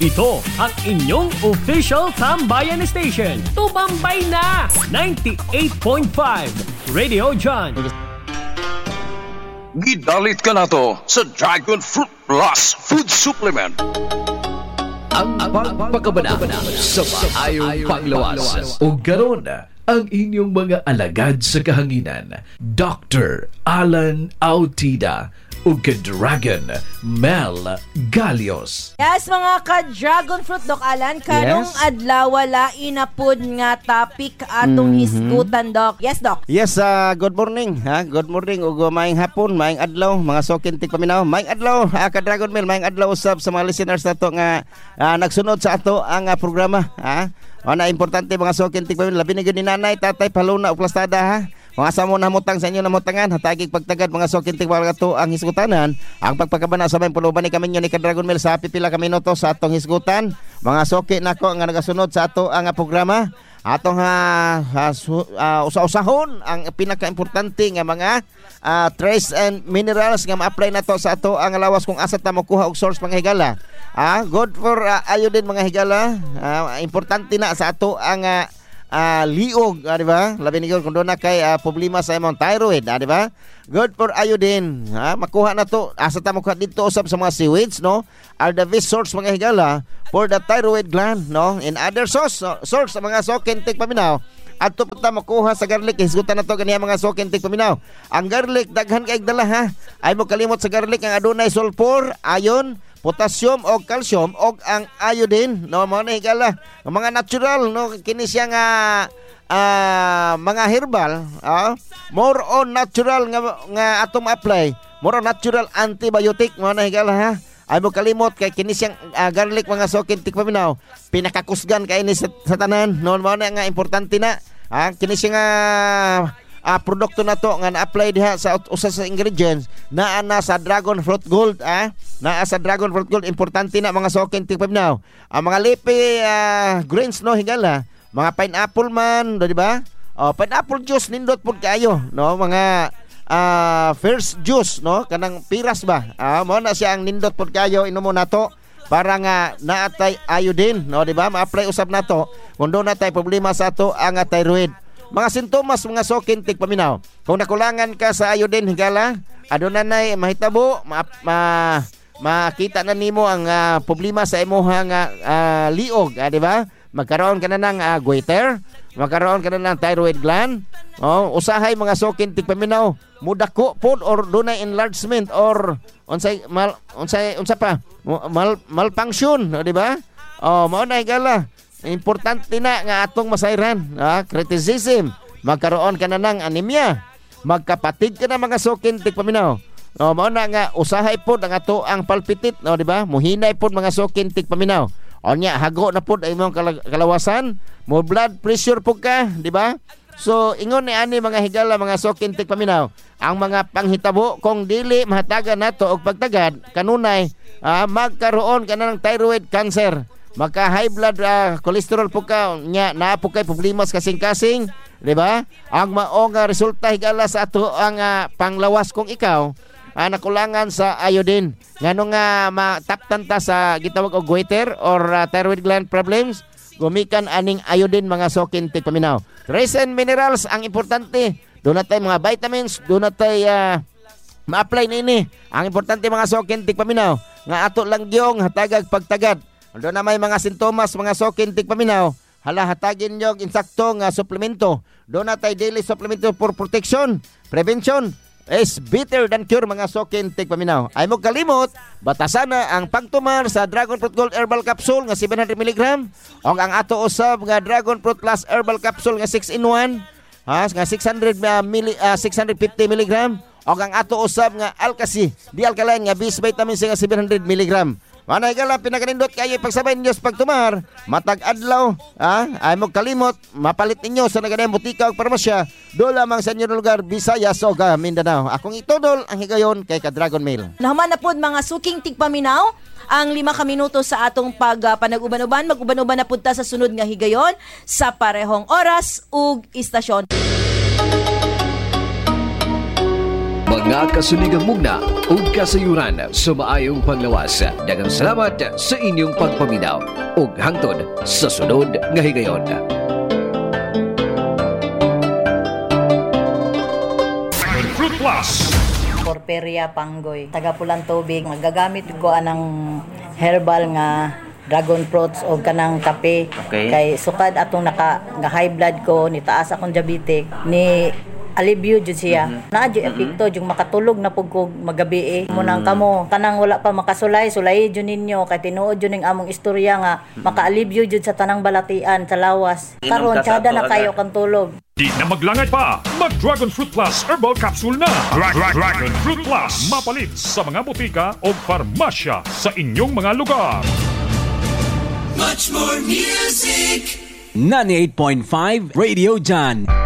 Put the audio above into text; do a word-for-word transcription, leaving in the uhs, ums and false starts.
Ito ang inyong official Tambayan Station. Tumambay na! ninety-eight point five Radio John. Gidalit ka na to sa Dragon Fruit Plus Food Supplement. Ang pagpakabana sa maayong panglawas. O garon ang inyong mga alagad sa kahanginan. Doctor Alan Autida o ka-Dragon Mel Galios. Yes, mga ka-Dragon Fruit, Doc Alan. Karong Yes. adlaw wala inapod nga topic atong Mhm. hisgutan, Doc. Yes, Doc. Yes, uh, good morning. Ha? Good morning ug maayong hapon, maayong adlaw, mga sokintik paminaw. Maayong adlaw, ha, ka Dragon Mail, maayong adlaw usab sa mga listeners nato nga uh, nagsunod sa ato ang uh, programa, ha. Ana importante mga sokintik paminaw, labi na gyud ni nanay, tatay, paluna ug plastada, ha. Mga samo namutang sa inyo namutangan, hatagig pagtagad mga sokintik mga to ang hisgutanan. Ang pagpakabana sa may puluban ni kami ni ka Dragon Mail sa pipila ka minuto sa atong hisgutan. Mga soki nako nga nagasunod sa ato ang uh, programa. Atong ha, ha su, uh, usa-usahon ang pinaka-importante nga mga uh, trace and minerals nga ma-apply nato sa ato ang lawas kung asa ta makuha og source mga higala. Ah, good for uh, iodine mga higala. Uh, importante na sa ato ang uh, uh, liog, ah, di ba? Labi ni kung doon na kay uh, problema sa imong thyroid, ah, di ba? Good for iodine. Ha, makuha na to. Asa ta makuha dito usab sa mga seaweeds, no? Are the best source mga higala for the thyroid gland, no? In other source, source sa mga sokentik paminaw. At to ta makuha sa garlic, hisgutan na to ganiya mga sokentik paminaw. Ang garlic daghan kay dala, ha. Ay mo kalimot sa garlic ang adunay sulfur, iron, potassium o calcium o ang iodine, no, mga higala, mga natural, no, kini siya nga uh, mga herbal, uh, more on natural nga, nga atong apply, more on natural antibiotic, mga higala, ha. Ay mo kalimot kay kini siyang uh, garlic mga sokintik paminaw, pinakakusgan kay ni sa, sa tanan, no, mga nga importante na, ha, kini siya nga Ah, produkto na to nga na-apply diha sa usa sa ingredients naa na sa Dragon Fruit Gold, ah. Naa sa Dragon Fruit Gold, importante na mga sokintik paminaw. Ang mga leafy uh, greens, no, higala, mga pineapple man, do, di ba? Oh, pineapple juice nindot pud kaayo, no, mga uh, first juice, no, kanang piras ba? Ah, mo na siya ang nindot pud kaayo, inumo nato para nga naatay iodine, no, di ba? Ma-apply usab nato kung doon natay problema sa ato ang uh, thyroid. Mga sintomas mga sokintik paminaw. Kung nakulangan ka sa iodine higala, aduna nay mahitabo, ma, ma, makita na nimo ang uh, problema sa imuha nga uh, liog, ah, di ba? Magkaroon ka na ng uh, goiter, magkaroon ka na ng thyroid gland. Oh, usahay mga sokintik paminaw, mudako pod or dunay enlargement or unsay mal unsay unsa pa? Mal, malfunction, di ba? Oh, mao na higala. Importante na nga atong masayran, ah, criticism, magkaroon ka na ng anemia, magkapatid ka na mga sokintik paminaw. No, mao na nga usahay pod ang ato ang palpitit, no, di ba? Muhinay pod mga sokintik paminaw. Onya hago na pod ay imong kalawasan, mo blood pressure pod ka, di ba? So ingon ni ani mga higala mga sokintik paminaw, ang mga panghitabo kung dili mahatagan nato og pagtagad kanunay, ah, magkaroon ka na ng thyroid cancer. Magka high blood uh, cholesterol po ka nya na po kay problema sa kasing-kasing, di ba? Ang mao nga resulta higala sa ato ang uh, panglawas kung ikaw uh, nakulangan sa iodine. Ngano nga mataptan ta sa gitawag og goiter or uh, thyroid gland problems, gumikan aning iodine mga sokintik paminaw. Trace and minerals ang importante. Doon natay mga vitamins, doon natay uh, ma-apply nini. Ang importante mga sokintik paminaw nga ato lang gyong hatagag pagtagad. Doon na may mga sintomas, mga sokintik paminaw, hala hatagin nyo insakto nga suplemento. Doon na tayo daily supplemento for protection, prevention, is better than cure mga sokintik paminaw. Ay mo kalimot, batasan na ang pagtumar sa Dragon Fruit Gold Herbal Capsule nga seven hundred milligrams o ang ato usab nga Dragon Fruit Plus Herbal Capsule nga six in one, ha, nga six hundred, uh, milli, uh, six hundred fifty milligrams o ang ato usab nga Alkaci, di-alkaline nga bis vitamin C nga seven hundred milligrams. Manay gala pinakanindot kayo pagsabay ninyo sa pagtumar, matag adlaw, ah, ay mo kalimot, mapalit ninyo sa naganayang butika o parmasya, doon lamang sa inyong lugar, Visayas o Mindanao. Akong itudol ang higayon kay ka Dragon Mail. Nahuman na po mga suking tigpaminaw, ang lima ka minuto sa atong pag uh, panag-uban-uban, mag-uban-uban na punta sa sunod nga higayon sa parehong oras ug istasyon. mga kasuligang mugna o kasayuran sa maayong panglawas. Daghang salamat sa inyong pagpaminaw ug hangtod sa sunod nga higayon. Fruit Plus. Porperia Panggoy, taga Pulang Tubig. Magagamit ko anang herbal nga dragon fruits o kanang kape. Okay. Kay sukad atong naka nga high blood ko, ni taas akong diabetic, ni alibyo jud siya. Mm-hmm. Naa jud epekto jud makatulog na pug kog magabi eh. Munang kamo tanang wala pa makasulay, sulay jud ninyo kay tinuod jud ning among istorya nga makaalibyo jud sa tanang balatian sa lawas. Karon kada na kayo kang tulog. Di na maglangay pa, mag-Dragon Fruit Plus Herbal Capsule na. Dra- Dra- Dragon Fruit Plus, mapalit sa mga butika o farmasya sa inyong mga lugar. Much more music. ninety-eight point five Radio John.